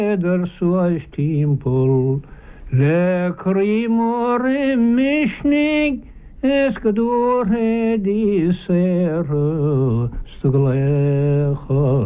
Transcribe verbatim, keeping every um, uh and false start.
der suas timpel le krimor mishnig es gedor di ser stugle